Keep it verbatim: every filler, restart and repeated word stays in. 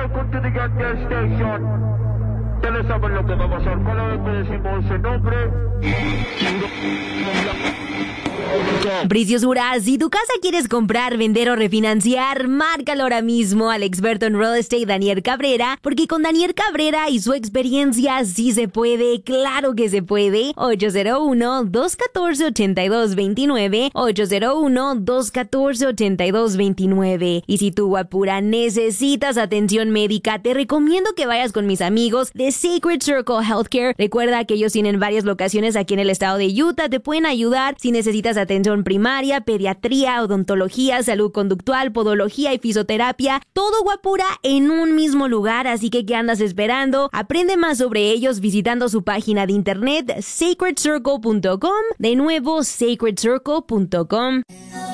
welcome to the gas station. Ustedes saben lo que va a pasar cada vez que decimos ese nombre. Preciosura, si tu casa quieres comprar, vender o refinanciar, márcalo ahora mismo al experto en real estate Daniel Cabrera, porque con Daniel Cabrera y su experiencia sí se puede, claro que se puede. ocho cero uno, dos uno cuatro, ocho dos dos nueve, ocho cero uno, dos uno cuatro, ocho dos dos nueve. Y si tú, guapura, necesitas atención médica, te recomiendo que vayas con mis amigos de Sacred Circle Healthcare. Recuerda que ellos tienen varias locaciones aquí en el estado de Utah, te pueden ayudar si necesitas atención primaria, pediatría, odontología, salud conductual, podología y fisioterapia, todo, guapura, en un mismo lugar. Así que, ¿qué andas esperando? Aprende más sobre ellos visitando su página de internet sacred circle punto com. De nuevo, sacred circle punto com.